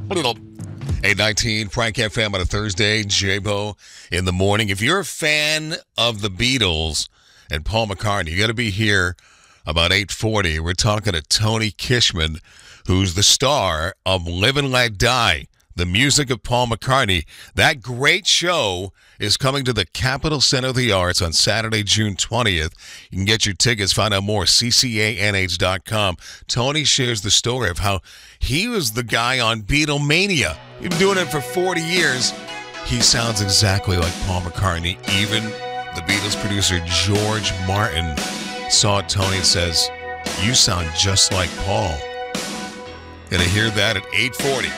8:19, Frank FM on a Thursday, J-Bo in the morning. If you're a fan of the Beatles and Paul McCartney, you got to be here about 8:40. We're talking to Tony Kishman, who's the star of Live and Let Die, the music of Paul McCartney. That great show is coming to the Capitol Center of the Arts on Saturday, June 20th. You can get your tickets, find out more, ccanh.com. Tony shares the story of how he was the guy on Beatlemania. He's been doing it for 40 years. He sounds exactly like Paul McCartney. Even the Beatles producer George Martin saw Tony and says, "You sound just like Paul." Gonna hear that at 8:40.